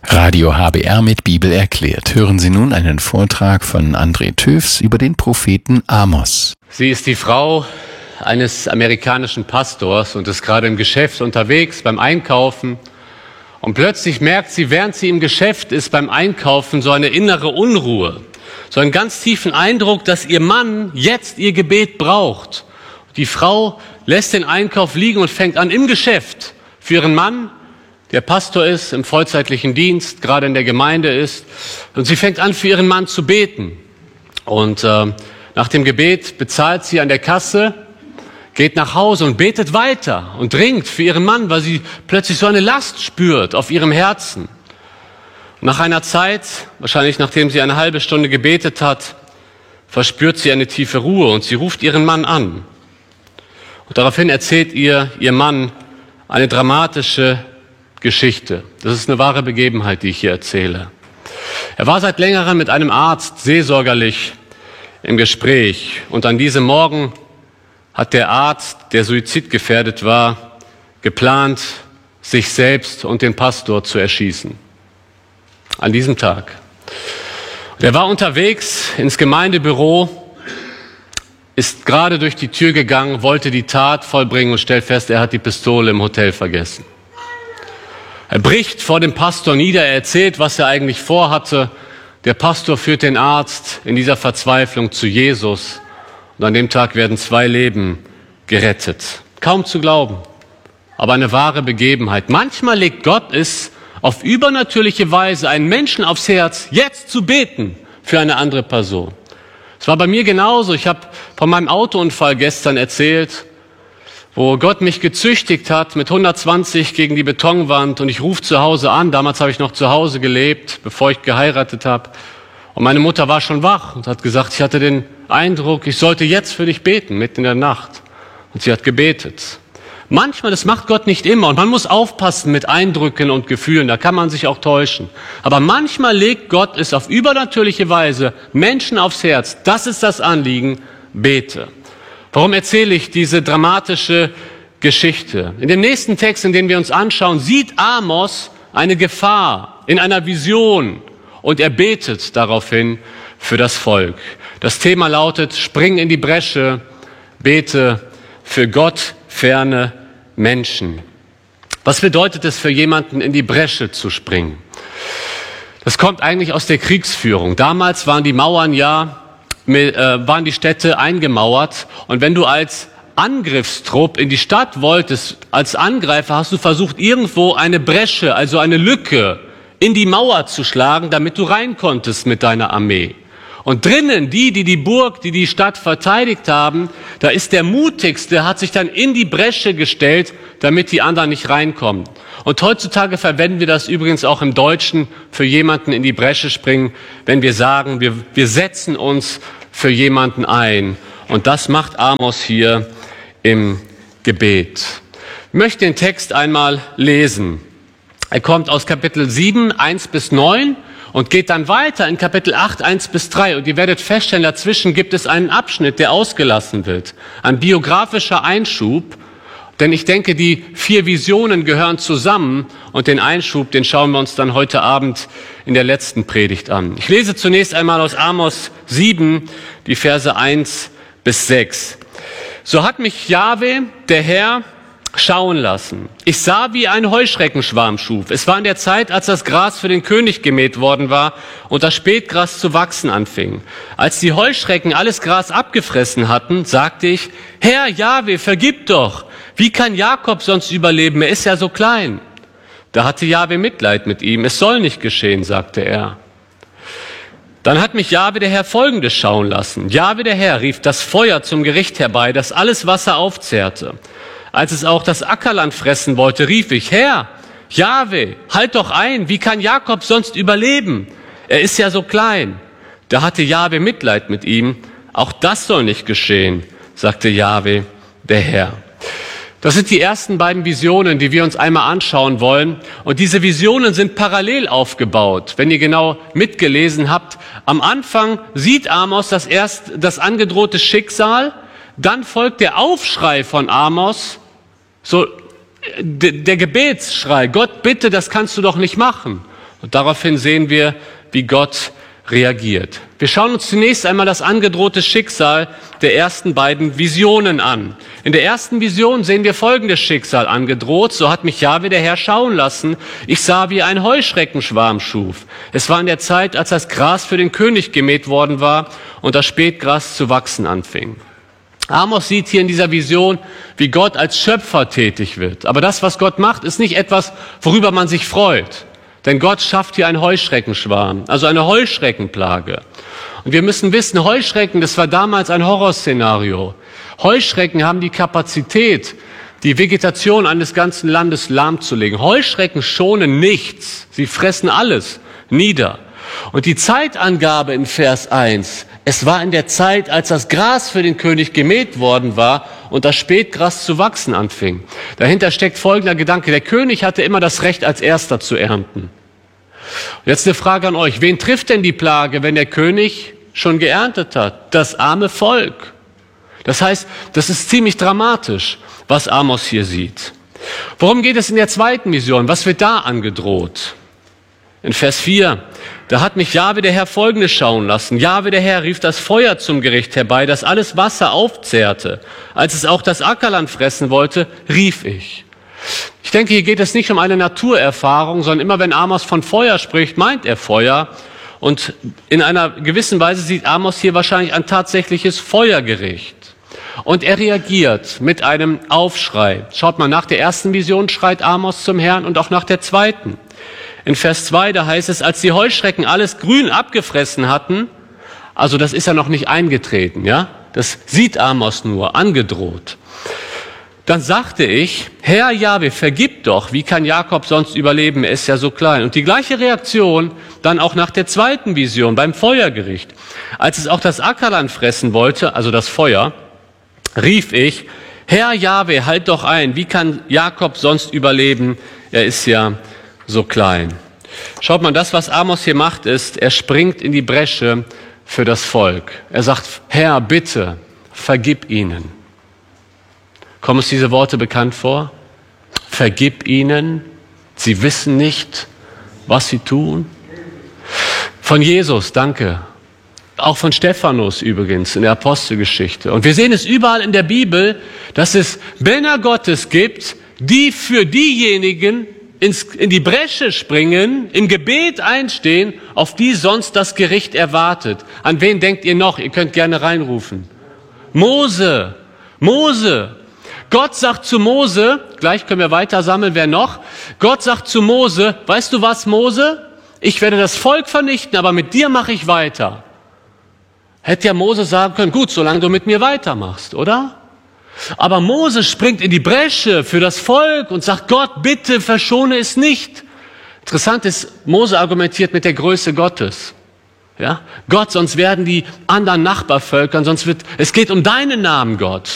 Radio HBR mit Bibel erklärt. Hören Sie nun einen Vortrag von André Töfs über den Propheten Amos. Sie ist die Frau eines amerikanischen Pastors und ist gerade im Geschäft unterwegs beim Einkaufen. Und plötzlich merkt sie, während sie im Geschäft ist beim Einkaufen, so eine innere Unruhe. So einen ganz tiefen Eindruck, dass ihr Mann jetzt ihr Gebet braucht. Die Frau lässt den Einkauf liegen und fängt an im Geschäft für ihren Mann, der Pastor ist, im vollzeitlichen Dienst, gerade in der Gemeinde ist. Und sie fängt an, für ihren Mann zu beten. Und nach dem Gebet bezahlt sie an der Kasse, geht nach Hause und betet weiter und ringt für ihren Mann, weil sie plötzlich so eine Last spürt auf ihrem Herzen. Und nach einer Zeit, wahrscheinlich nachdem sie eine halbe Stunde gebetet hat, verspürt sie eine tiefe Ruhe und sie ruft ihren Mann an. Und daraufhin erzählt ihr Mann eine dramatische Geschichte. Das ist eine wahre Begebenheit, die ich hier erzähle. Er war seit längerem mit einem Arzt seelsorgerlich im Gespräch und an diesem Morgen hat der Arzt, der suizidgefährdet war, geplant, sich selbst und den Pastor zu erschießen. An diesem Tag. Er war unterwegs ins Gemeindebüro, ist gerade durch die Tür gegangen, wollte die Tat vollbringen und stellt fest, er hat die Pistole im Hotel vergessen. Er bricht vor dem Pastor nieder, er erzählt, was er eigentlich vorhatte. Der Pastor führt den Arzt in dieser Verzweiflung zu Jesus. Und an dem Tag werden 2 Leben gerettet. Kaum zu glauben, aber eine wahre Begebenheit. Manchmal legt Gott es auf übernatürliche Weise einen Menschen aufs Herz, jetzt zu beten für eine andere Person. Es war bei mir genauso. Ich habe von meinem Autounfall gestern erzählt, wo Gott mich gezüchtigt hat mit 120 gegen die Betonwand und ich rufe zu Hause an. Damals habe ich noch zu Hause gelebt, bevor ich geheiratet habe. Und meine Mutter war schon wach und hat gesagt, ich hatte den Eindruck, ich sollte jetzt für dich beten, mitten in der Nacht. Und sie hat gebetet. Manchmal, das macht Gott nicht immer und man muss aufpassen mit Eindrücken und Gefühlen, da kann man sich auch täuschen. Aber manchmal legt Gott es auf übernatürliche Weise Menschen aufs Herz. Das ist das Anliegen, bete. Warum erzähle ich diese dramatische Geschichte? In dem nächsten Text, in den wir uns anschauen, sieht Amos eine Gefahr in einer Vision und er betet daraufhin für das Volk. Das Thema lautet, spring in die Bresche, bete für Gott ferne Menschen. Was bedeutet es für jemanden, in die Bresche zu springen? Das kommt eigentlich aus der Kriegsführung. Damals waren die Mauern waren die Städte eingemauert und wenn du als Angriffstrupp in die Stadt wolltest, als Angreifer hast du versucht, irgendwo eine Bresche, also eine Lücke in die Mauer zu schlagen, damit du rein konntest mit deiner Armee. Und drinnen, die Burg, die Stadt verteidigt haben, da ist der Mutigste, hat sich dann in die Bresche gestellt, damit die anderen nicht reinkommen. Und heutzutage verwenden wir das übrigens auch im Deutschen für jemanden in die Bresche springen, wenn wir sagen, wir setzen uns für jemanden ein. Und das macht Amos hier im Gebet. Ich möchte den Text einmal lesen. Er kommt aus Kapitel 7, 1-9 und geht dann weiter in Kapitel 8, 1-3. Und ihr werdet feststellen, dazwischen gibt es einen Abschnitt, der ausgelassen wird. Ein biografischer Einschub. Denn ich denke, die 4 Visionen gehören zusammen und den Einschub, den schauen wir uns dann heute Abend in der letzten Predigt an. Ich lese zunächst einmal aus Amos 7, die Verse 1-6. So hat mich Jahwe, der Herr, schauen lassen. Ich sah, wie ein Heuschreckenschwarm schuf. Es war in der Zeit, als das Gras für den König gemäht worden war und das Spätgras zu wachsen anfing. Als die Heuschrecken alles Gras abgefressen hatten, sagte ich, Herr Jahwe, vergib doch. Wie kann Jakob sonst überleben? Er ist ja so klein. Da hatte Jahwe Mitleid mit ihm. Es soll nicht geschehen, sagte er. Dann hat mich Jahwe der Herr Folgendes schauen lassen. Jahwe der Herr rief das Feuer zum Gericht herbei, das alles Wasser aufzehrte. Als es auch das Ackerland fressen wollte, rief ich, Herr, Jahwe, halt doch ein. Wie kann Jakob sonst überleben? Er ist ja so klein. Da hatte Jahwe Mitleid mit ihm. Auch das soll nicht geschehen, sagte Jahwe der Herr. Das sind die ersten beiden Visionen, die wir uns einmal anschauen wollen. Und diese Visionen sind parallel aufgebaut. Wenn ihr genau mitgelesen habt, am Anfang sieht Amos das angedrohte Schicksal, dann folgt der Aufschrei von Amos, so der Gebetsschrei, Gott bitte, das kannst du doch nicht machen. Und daraufhin sehen wir, wie Gott reagiert. Wir schauen uns zunächst einmal das angedrohte Schicksal der ersten beiden Visionen an. In der ersten Vision sehen wir folgendes Schicksal angedroht: So hat mich Jahwe der Herr schauen lassen. Ich sah, wie ein Heuschreckenschwarm schuf. Es war in der Zeit, als das Gras für den König gemäht worden war und das Spätgras zu wachsen anfing. Amos sieht hier in dieser Vision, wie Gott als Schöpfer tätig wird. Aber das, was Gott macht, ist nicht etwas, worüber man sich freut. Denn Gott schafft hier einen Heuschreckenschwarm, also eine Heuschreckenplage. Und wir müssen wissen, Heuschrecken, das war damals ein Horrorszenario. Heuschrecken haben die Kapazität, die Vegetation eines ganzen Landes lahmzulegen. Heuschrecken schonen nichts, sie fressen alles nieder. Und die Zeitangabe in Vers 1, es war in der Zeit, als das Gras für den König gemäht worden war und das Spätgras zu wachsen anfing. Dahinter steckt folgender Gedanke: Der König hatte immer das Recht, als Erster zu ernten. Jetzt eine Frage an euch: Wen trifft denn die Plage, wenn der König schon geerntet hat? Das arme Volk. Das heißt, das ist ziemlich dramatisch, was Amos hier sieht. Worum geht es in der zweiten Vision? Was wird da angedroht? In Vers 4, da hat mich Jahwe der Herr Folgendes schauen lassen. Jahwe der Herr rief das Feuer zum Gericht herbei, das alles Wasser aufzehrte. Als es auch das Ackerland fressen wollte, rief ich. Ich denke, hier geht es nicht um eine Naturerfahrung, sondern immer wenn Amos von Feuer spricht, meint er Feuer. Und in einer gewissen Weise sieht Amos hier wahrscheinlich ein tatsächliches Feuergericht. Und er reagiert mit einem Aufschrei. Schaut mal, nach der ersten Vision schreit Amos zum Herrn und auch nach der zweiten. In Vers 2, da heißt es, als die Heuschrecken alles grün abgefressen hatten, also das ist ja noch nicht eingetreten, ja? Das sieht Amos nur, angedroht. Dann sagte ich, Herr Jahwe, vergib doch, wie kann Jakob sonst überleben, er ist ja so klein. Und die gleiche Reaktion dann auch nach der zweiten Vision, beim Feuergericht. Als es auch das Ackerland fressen wollte, also das Feuer, rief ich, Herr Jahwe, halt doch ein, wie kann Jakob sonst überleben, er ist ja so klein. Schaut mal, das, was Amos hier macht, ist, er springt in die Bresche für das Volk. Er sagt, Herr, bitte, vergib ihnen. Kommen uns diese Worte bekannt vor? Vergib ihnen, sie wissen nicht, was sie tun. Von Jesus, danke. Auch von Stephanus übrigens in der Apostelgeschichte. Und wir sehen es überall in der Bibel, dass es Männer Gottes gibt, die für diejenigen in die Bresche springen, im Gebet einstehen, auf die sonst das Gericht erwartet. An wen denkt ihr noch? Ihr könnt gerne reinrufen. Mose. Gott sagt zu Mose, gleich können wir weiter sammeln, wer noch? Gott sagt zu Mose, weißt du was, Mose? Ich werde das Volk vernichten, aber mit dir mache ich weiter. Hätte ja Mose sagen können, gut, solange du mit mir weitermachst, oder? Aber Mose springt in die Bresche für das Volk und sagt, Gott, bitte verschone es nicht. Interessant ist, Mose argumentiert mit der Größe Gottes. Ja? Gott, sonst werden die anderen Nachbarvölkern, es geht um deinen Namen, Gott.